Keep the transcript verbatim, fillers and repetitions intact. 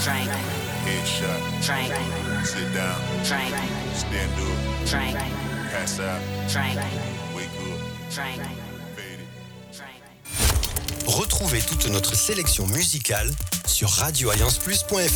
Drink. Headshot. Drink. Sit down. Drink. Stand up. Drink. Pass out. Drink. Wake up. Drink. Fade it. Drink. Retrouvez toute notre sélection musicale sur radio alliance plus point f r.